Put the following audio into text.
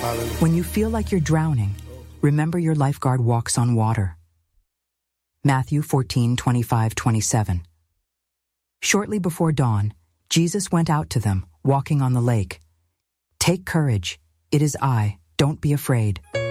When you feel like you're drowning, remember your lifeguard walks on water. Matthew 14:25-27. Shortly before dawn, Jesus went out to them, walking on the lake. "Take courage. It is I. Don't be afraid."